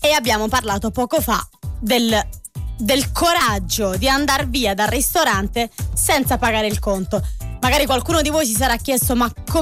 e abbiamo parlato poco fa del coraggio di andare via dal ristorante senza pagare il conto. Magari qualcuno di voi si sarà chiesto: ma